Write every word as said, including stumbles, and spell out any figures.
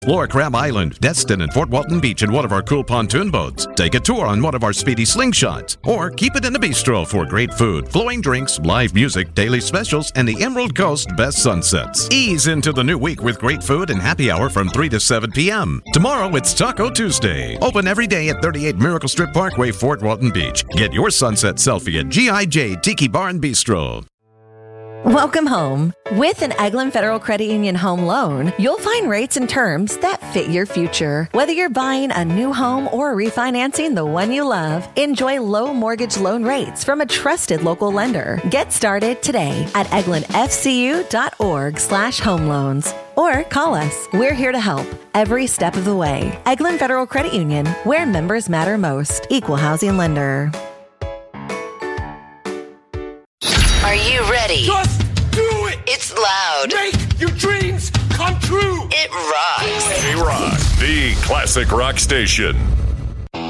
Explore Crab Island, Destin, and Fort Walton Beach in one of our cool pontoon boats. Take a tour on one of our speedy slingshots. Or keep it in the bistro for great food, flowing drinks, live music, daily specials, and the Emerald Coast best sunsets. Ease into the new week with great food and happy hour from three to seven p.m. Tomorrow, it's Taco Tuesday. Open every day at thirty-eight Miracle Strip Parkway, Fort Walton Beach. Get your sunset selfie at G I J Tiki Bar and Bistro. Welcome home. With an Eglin Federal Credit Union home loan, you'll find rates and terms that fit your future. Whether you're buying a new home or refinancing the one you love, enjoy low mortgage loan rates from a trusted local lender. Get started today at eglinfcu.org slash home loans. Or call us. We're here to help every step of the way. Eglin Federal Credit Union, where members matter most. Equal housing lender. Are you ready? Just do it! It's loud. Make your dreams come true! It rocks. K-Rock, the classic rock station.